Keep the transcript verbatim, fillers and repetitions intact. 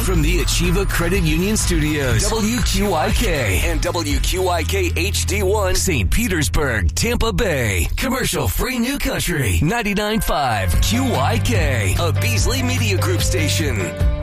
from the Achieva Credit Union Studios, W Q I K and W Q I K H D one, Saint Petersburg, Tampa Bay. Commercial-free New Country, ninety-nine point five Q I K, a Beasley Media Group station.